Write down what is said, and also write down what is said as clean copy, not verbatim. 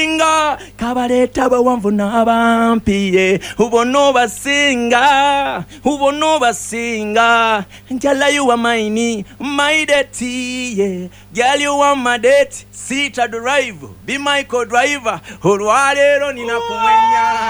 Singa kabaleta bawanvu n'abampiye ubona basinga njala you are mine my date yeah girl you are my date sit a drive be my co-driver olwalero ninakumwenya